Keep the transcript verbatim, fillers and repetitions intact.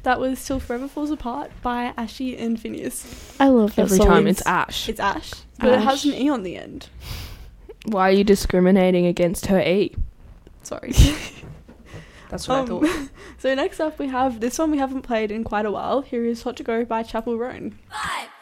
that was Till Forever Falls Apart by Ashy and Phineas. I love that Every song. time it's Ash. It's Ash, but it has Ash. an E on the end. Why are you discriminating against her E? Sorry. That's what Um, I thought. So next up we have this one we haven't played in quite a while. Here is Hot to Go by Chapel Roan. Five,